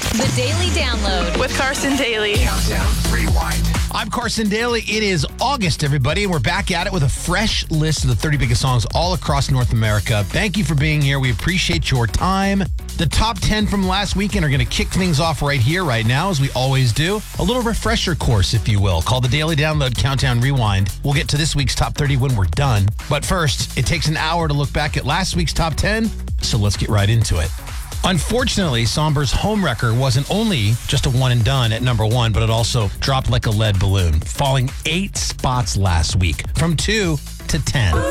The Daily Download. With Carson Daly. Countdown Rewind. I'm Carson Daly. It is August, everybody, and we're back at it with a fresh list of the 30 biggest songs all across North America. Thank you for being here. We appreciate your time. The top 10 from last weekend are going to kick things off right here, right now, as we always do. A little refresher course, if you will, called the Daily Download Countdown Rewind. We'll get to this week's top 30 when we're done. But first, it takes an hour to look back at last week's top 10, so let's get right into it. Unfortunately, Somber's home record wasn't only just a one and done at number one, but it also dropped like a lead balloon, falling 8 spots last week from 2 to 10.